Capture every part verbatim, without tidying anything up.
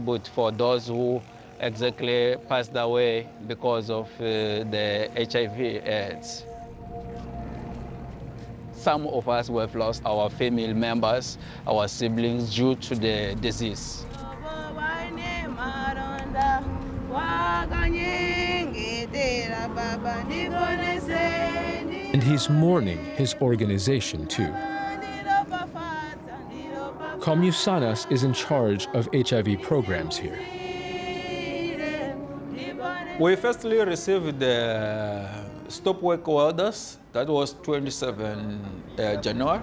tribute for those who exactly passed away because of uh, the H I V AIDS. Some of us have lost our family members, our siblings, due to the disease. And he's mourning his organization, too. Komusanas is in charge of H I V programs here. We firstly received the stop work orders. That was twenty-seventh uh, January.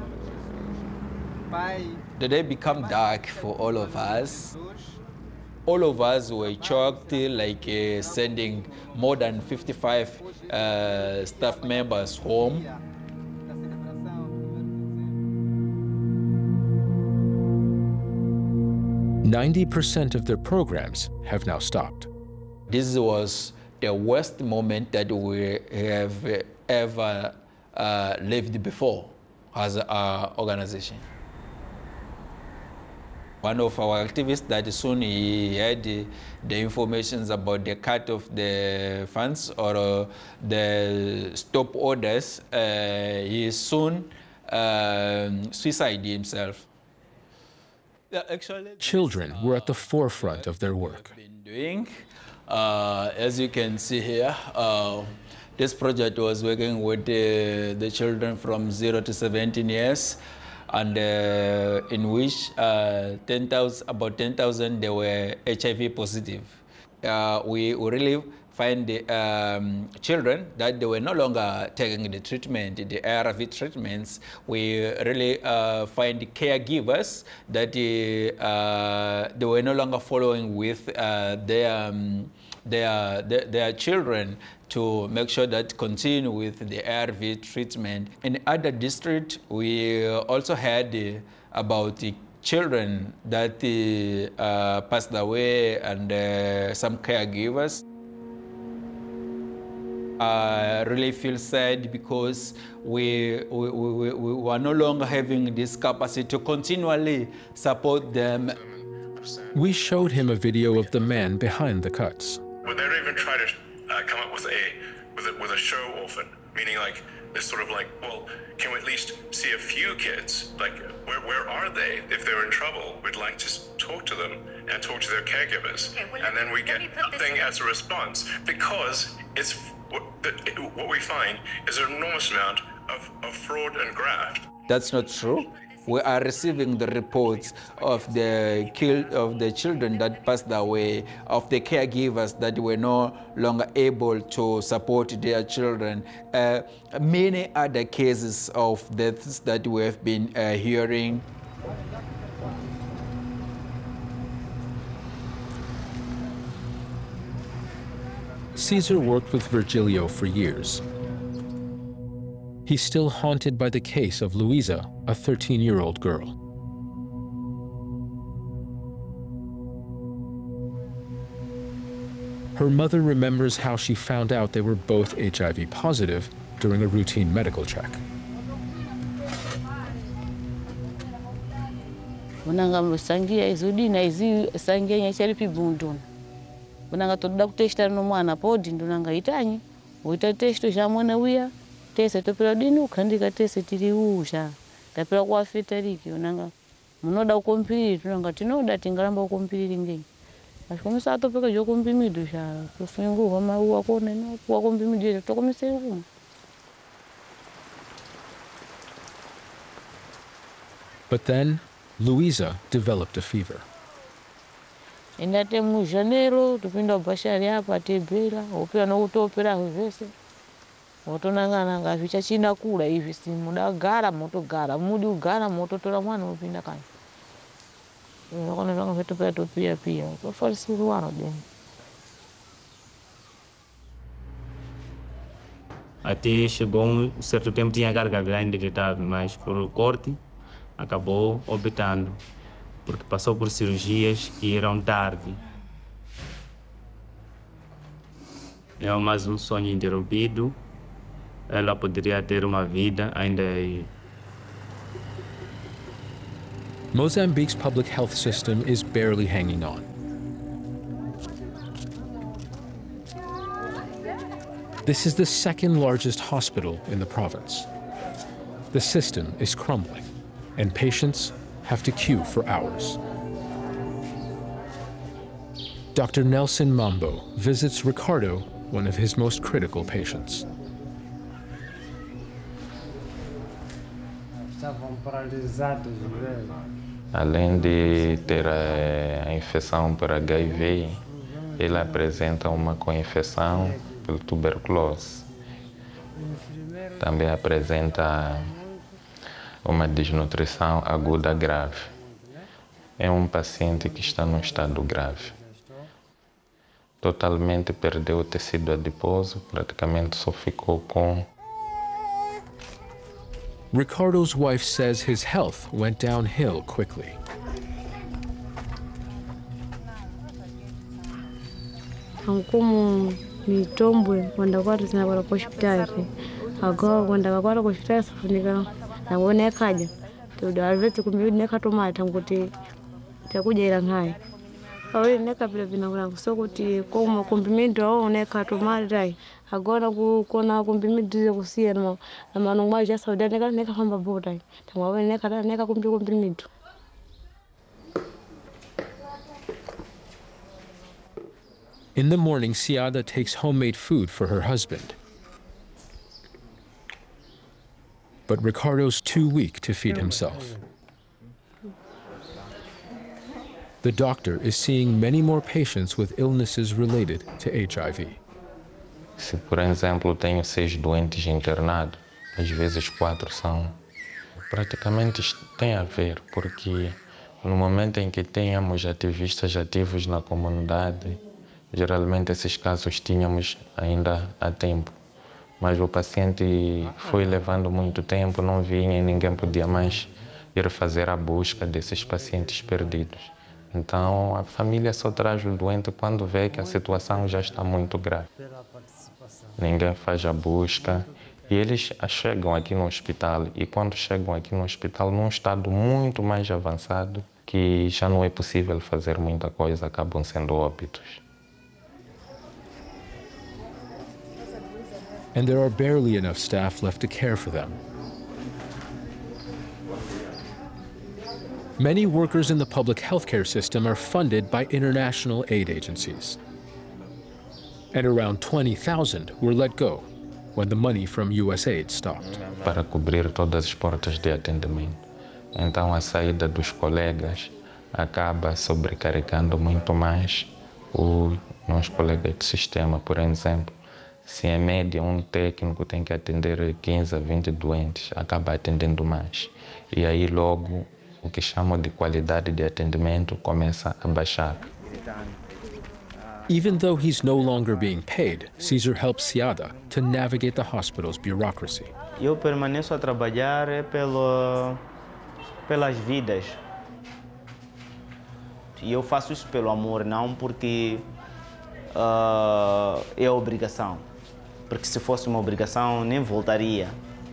The day became dark for all of us. All of us were shocked, like uh, sending more than fifty-five uh, staff members home. ninety percent of their programs have now stopped. This was the worst moment that we have ever uh, lived before as our organization. One of our activists that soon he had the, the information about the cut of the funds or uh, the stop orders, uh, he soon uh, suicided himself. Yeah, actually, Children were at the forefront of their work. Been doing. Uh, as you can see here, uh, this project was working with uh, the children from zero to seventeen years, and uh, in which uh, ten thousand, about ten thousand, they were H I V positive. Uh, we, we really find the um, children that they were no longer taking the treatment, the A R V treatments. We really uh, find the caregivers that uh, they were no longer following with uh, their, um, their, their, their children to make sure that continue with the A R V treatment. In other districts, we also had uh, about the children that uh, passed away and uh, some caregivers. I really feel sad because we, we, we, we are no longer having this capacity to continually support them. We showed him a video of the man behind the cuts. Would they even try to uh, come up with a, with a with a show orphan, meaning like this sort of like, well, can we at least see a few kids? Like, where where are they? If they're in trouble, we'd like to talk to them and talk to their caregivers, okay, well, and then we get nothing as a response because it's what, the, what we find is an enormous amount of, of fraud and graft. That's not true. We are receiving the reports of the kill of the children that passed away, of the caregivers that were no longer able to support their children. Uh, many other cases of deaths that we have been uh, hearing. Cesar worked with Virgilio for years. He's still haunted by the case of Luisa, a thirteen-year-old girl. Her mother remembers how she found out they were both H I V positive during a routine medical check. Unanga sangia izudi na izi sangia nyachari pibundun. Unanga toda kutesta no mwana podi ndunanga itanyi. Uita testo jamwana uya. Tese topera dini ukandika tese tiri usha. Tapera kwa fetariki unanga munoda ukompiri tunanga tinoda tingalamba ukompiri ngenyi. Asikomisa atopeka jo kompimido sha. Kufungu homa uwa kone no kwa kompimido tokomisa yuko. But then Luisa developed a fever. Inate mu Janeiro tupinda bashari hapa tebela opera no utopera hwese. Otonangana ngavicha china kula hivi simu dagara moto gara mudi ugara moto tora mwana upinda kani. Ngakona nanga vetu pia topia pia. Kwa falsi ruano den. Até chegou um certo tempo tinha carga grande detectada, mas por corte acabou optando, porque passou por cirurgias que eram tarde. É mais um sonho interrompido. Ela poderia ter uma vida ainda aí. Mozambique's public health system is barely hanging on. This is the second largest hospital in the province. The system is crumbling, and patients have to queue for hours. Doctor Nelson Mambo visits Ricardo, one of his most critical patients. Além de ter a infecção por H I V, ele apresenta uma co-infecção por tuberculose. Também apresenta uma desnutrição aguda grave. É um paciente que está num estado grave. Totalmente perdeu o tecido adiposo, praticamente só ficou com. Ricardo's wife says his health went downhill quickly. Como mitombwe kwenda kwatu sina kwenda kwa hospitali. Agora kwenda kwatu kwa hospitali safunika. Na ngone kaja. Tudo alvete kumbi neka tomata nguti takuja ila ngai. Awe neka vile vinakula so kuti como cumprimento ao neka tomata. Agora kuna cumprimento de kusia na na manongwa já saúde neka neka famba bota. Tamawe neka neka cumpri cumprimento. In the morning, Siada takes homemade food for her husband. But Ricardo's too weak to feed himself. The doctor is seeing many more patients with illnesses related to H I V. Se, por exemplo, tenho seis doentes internados, às vezes quatro são praticamente tem a ver, porque no momento em que tínhamos ativistas ativos na comunidade, geralmente esses casos tínhamos ainda a tempo. Mas o paciente foi levando muito tempo, não vinha e ninguém podia mais ir fazer a busca desses pacientes perdidos. Então, a família só traz o doente quando vê que a situação já está muito grave. Ninguém faz a busca e eles chegam aqui no hospital. E quando chegam aqui no hospital, num estado muito mais avançado, que já não é possível fazer muita coisa, acabam sendo óbitos. And there are barely enough staff left to care for them. Many workers in the public healthcare system are funded by international aid agencies. And around twenty thousand were let go when the money from U S A I D stopped. Para cobrir todas as portas de atendimento. Então, a saída dos colegas acaba sobrecarregando muito mais os nossos colegas de sistema, por exemplo. Se em média um técnico tem que atender quinze a vinte doentes, acaba atendendo mais. E aí logo o que chamam de qualidade de atendimento começa a baixar. Even though he's no longer being paid, Cesar helps Siada to navigate the hospital's bureaucracy. Eu permaneço a trabalhar pelo, pelas vidas. E eu faço isso pelo amor, não porque uh, é obrigação. Porque se fosse uma obrigação, nem voltaria.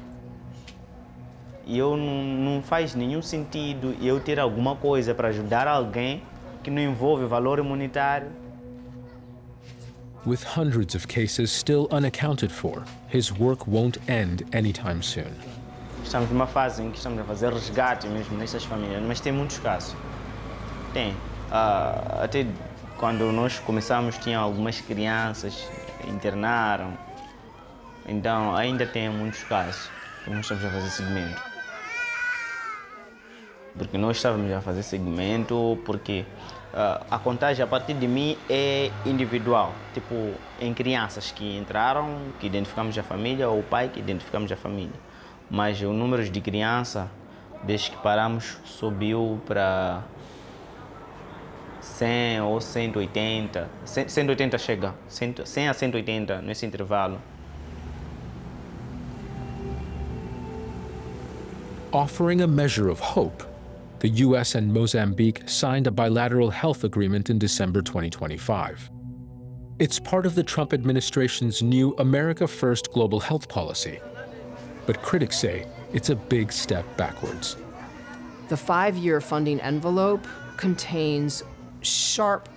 E eu não, não faz nenhum sentido eu ter alguma coisa para ajudar alguém que não envolve valor monetário. With hundreds of cases still unaccounted for, his work won't end anytime soon. Estamos numa fase em que estamos a fazer resgate mesmo nessas famílias, mas tem muitos casos. Tem. Uh, até quando nós começamos, tinha algumas crianças que internaram. Então, ainda tem muitos casos que nós estamos a fazer segmento. Porque nós estávamos a fazer segmento porque uh, a contagem a partir de mim é individual. Tipo, em crianças que entraram, que identificamos a família, ou o pai que identificamos a família. Mas o número de crianças, desde que paramos, subiu para cem ou cento e oitenta. cento e oitenta chega, cem a cento e oitenta nesse intervalo. Offering a measure of hope, the U S and Mozambique signed a bilateral health agreement in December twenty twenty-five. It's part of the Trump administration's new America First global health policy. But critics say it's a big step backwards. The five-year funding envelope contains sharp